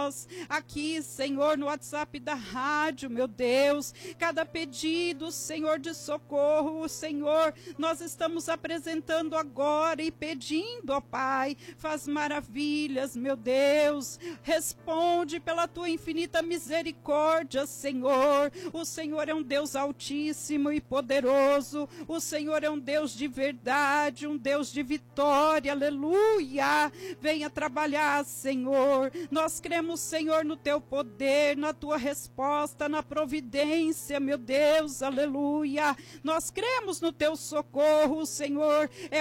aqui, Senhor, no WhatsApp da rádio, meu Deus, cada pedido, Senhor, de socorro, Senhor, nós estamos apresentando agora e pedindo, ó Pai, faz maravilhas, meu Deus, responde pela tua infinita misericórdia, Senhor. O Senhor é um Deus altíssimo e poderoso, o Senhor é um Deus de verdade, um Deus de vitória, aleluia. Venha trabalhar, Senhor, nós cremos, Senhor, no teu poder, na tua resposta, na providência, meu Deus, aleluia. Nós cremos no teu socorro, Senhor, é